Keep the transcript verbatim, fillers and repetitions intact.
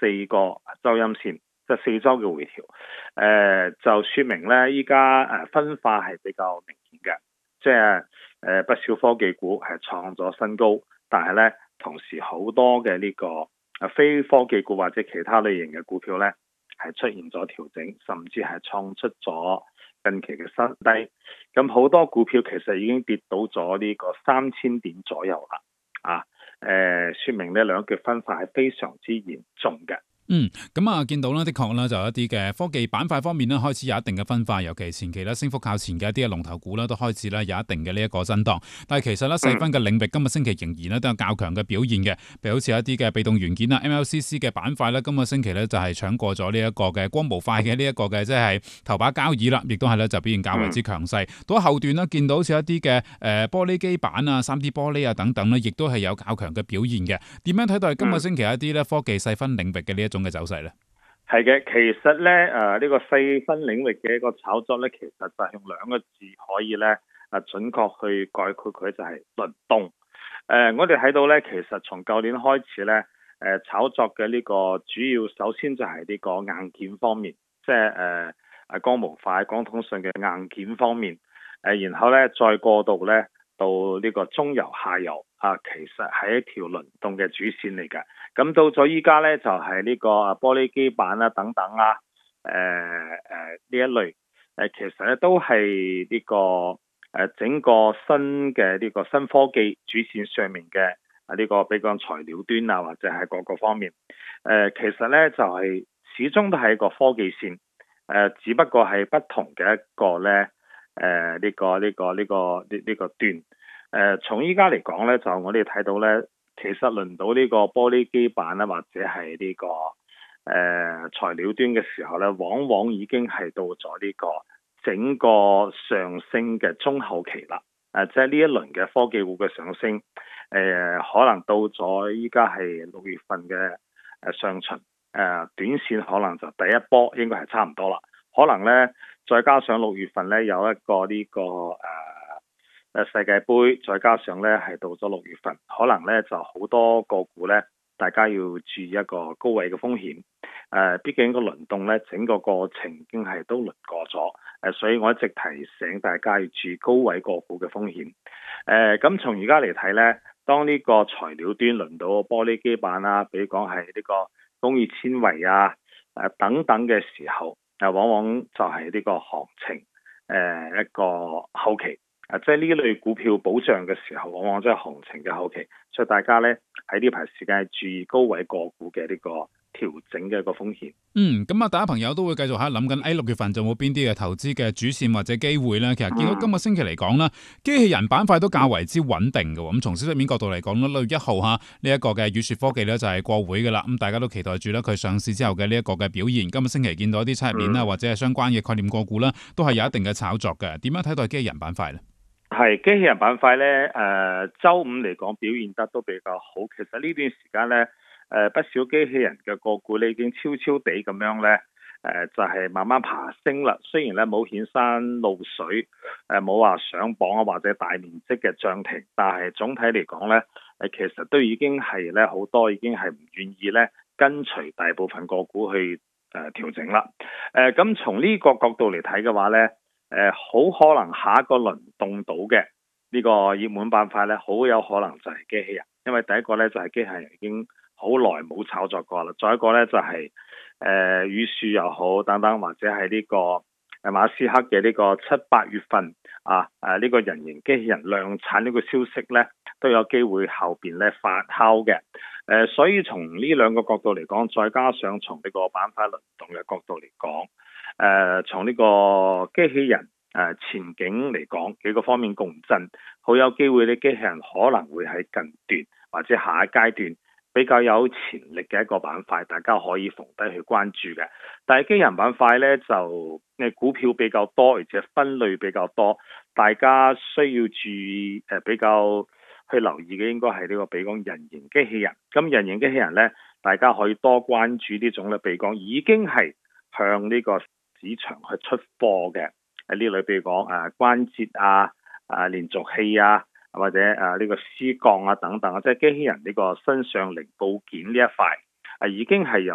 四個周陰線，即係四周嘅回調，誒、呃、就說明咧依家誒分化係比較明顯嘅，即係誒不少科技股係創咗新高，但係咧同時好多嘅呢個誒非科技股或者其他類型嘅股票咧係出現咗調整，甚至係創出咗近期嘅新低。咁好多股票其實已經跌到咗呢個三千點左右啦，啊，誒、呃，說明呢兩極分化係非常之嚴重嘅。 嗯，咁啊，見到啦，的確啦，就有一啲嘅科技板塊方面咧，開始有一定嘅分化，尤其前期咧升幅靠前嘅一啲嘅龍頭股啦，都開始咧有一定嘅呢一個震盪。但係其實咧細分嘅領域，今日星期仍然咧都有較強嘅表現嘅，譬如好似一啲嘅被動元件啊 M L C C 嘅板塊咧，今個星期咧就係搶過咗呢一個嘅光模塊嘅呢一個嘅即係頭把交椅啦，亦都係咧就表現較為之強勢。到後段呢，見到好似一啲嘅誒玻璃基板啊、三 D 玻璃啊等等咧，亦都係有較強嘅表現嘅。點樣睇到係今個星期一啲咧科技細分領域嘅呢一種嘅走勢咧？ 係嘅，其實咧誒呢、呃這個細分領域嘅一個炒作咧，其實就係用兩個字可以咧啊準確去概括佢，就係輪動。誒、呃，我哋睇到咧，其實從舊年開始咧，誒、呃、炒作嘅呢個主要，首先就係呢個硬件方面，即係誒誒光模塊、光通訊嘅硬件方面。誒、呃，然後咧再過渡咧到呢個中游、下游啊，其實係一條輪動嘅主線嚟嘅。咁到咗依家咧，就係、是、呢個玻璃基板啊等等啊，誒誒呢一類，誒、呃、其實咧都係呢、這個誒、呃、整個新嘅呢個新科技主線上面嘅啊呢個比較材料端啊，或者係各個方面，誒、呃、其實咧就係、是、始終都係一個科技線，誒、呃、只不過係不同嘅一個咧，誒、呃、呢、這個呢、這個呢、這個呢呢、這個段，誒、呃、從依家嚟講咧，就我哋睇到咧。其實輪到呢個玻璃基板啦，或者係呢、這個誒、呃、材料端嘅時候咧，往往已經係到咗呢個整個上升嘅中後期啦。誒、呃，即係呢一輪嘅科技股嘅上升，誒、呃、可能到咗依家係六月份嘅誒上旬，誒、呃、短線可能就第一波應該係差唔多啦。可能咧再加上六月份咧有一個呢、這個誒。呃誒世界盃，再加上咧係到咗六月份，可能咧就好多個股咧，大家要注意一個高位嘅風險。誒、呃，畢竟個輪動咧，整個過程已經係都輪過咗。誒、呃，所以我一直提醒大家要注意高位個股嘅風險。誒、呃，咁從而家嚟睇咧，當呢個材料端輪到玻璃基板啊，比如講係呢個工業纖維啊，誒、呃、等等嘅時候，誒、呃、往往就係呢個行情誒、呃、一個後期。啊，即係呢類股票保障嘅時候，往往即係行情嘅後期，所以大家咧喺呢排時間注意高位個股嘅呢個調整嘅一個風險。 嗯，咁啊，大家朋友都會繼續喺度諗緊，誒六月份仲有冇邊啲嘅投資嘅主線或者機會咧？其實見到今個星期嚟講啦，機器人板塊都較為之穩定嘅。咁從消息面角度嚟講咧，六月一號嚇呢一個嘅雨雪科技咧就係過會嘅啦。咁大家都期待住咧佢上市之後嘅呢一個嘅表現。今個星期見到一啲產業鏈啦，或者係相關嘅概念個股啦，都係有一定嘅炒作嘅。點樣睇待機器人板塊咧？ 係機器人板塊咧，誒、呃，周五嚟講表現得都比較好。其實呢段時間咧，誒、呃，不少機器人嘅個股咧已經悄悄地咁樣咧，誒、呃，就係、是、慢慢爬升啦。雖然咧冇顯山露水，誒，冇話上榜啊或者大面積嘅漲停，但係總體嚟講咧，誒，其實都已經係咧好多已經係唔願意咧跟隨大部分個股去誒調整啦。誒、呃，咁從呢個角度嚟睇嘅話咧。誒，好可能下一個輪動到嘅呢個熱門板塊咧，好有可能就係機器人，因為第一個咧就係機器人已經好耐冇炒作過啦，再一個咧就係誒雨樹又好等等，或者係呢個誒馬斯克嘅呢個七八月份啊誒呢個人形機器人量產呢個消息咧，都有機會後邊咧發酵嘅。誒，所以從呢兩個角度嚟講，再加上從呢個板塊輪動嘅角度嚟講。誒、呃，從呢個機器人誒、呃、前景嚟講，幾個方面共振，好有機會呢機器人可能會喺近段或者下一階段比較有潛力嘅一個板塊，大家可以逢低去關注嘅。但係機器人板塊呢，就誒股票比較多，而且分類比較多，大家需要注意誒、呃、比較去留意嘅應該係呢個比如講人形機器人。咁人形機器人呢，大家可以多關注呢種咧，比如講已經係向呢個市場去出貨嘅呢類，譬如講誒關節啊、啊連續器啊，或者誒呢個絲鋼啊等等，即係機器人呢個身上零部件呢一塊啊，已經係由